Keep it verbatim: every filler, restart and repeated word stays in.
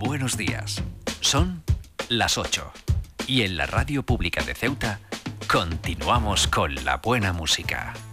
Buenos días. Son las ocho. Y en la Radio Pública de Ceuta continuamos con la buena música.